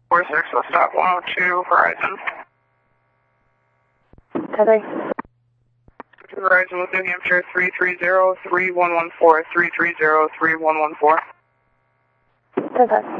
46, let's stop 102 Horizon. 10-3. Horizon with New Hampshire 330-3114, 330-3114. 10-5.